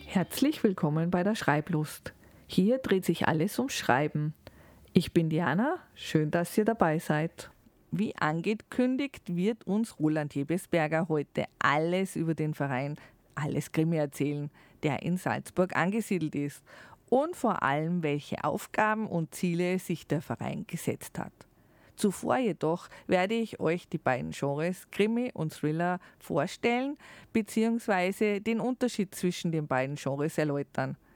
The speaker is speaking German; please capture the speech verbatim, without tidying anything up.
Herzlich willkommen bei der Schreiblust. Hier dreht sich alles ums Schreiben. Ich bin Diana, schön, dass ihr dabei seid. Wie angekündigt wird uns Roland Jebesberger heute alles über den Verein Alles Krimi erzählen, der in Salzburg angesiedelt ist und vor allem, welche Aufgaben und Ziele sich der Verein gesetzt hat. Zuvor jedoch werde ich euch die beiden Genres Krimi und Thriller vorstellen bzw. den Unterschied zwischen den beiden Genres erläutern.